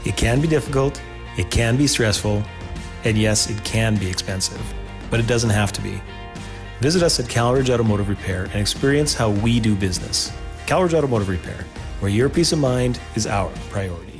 It can be difficult, it can be stressful, and yes, it can be expensive, but it doesn't have to be. Visit us at Calridge Automotive Repair and experience how we do business. Calridge Automotive Repair, where your peace of mind is our priority.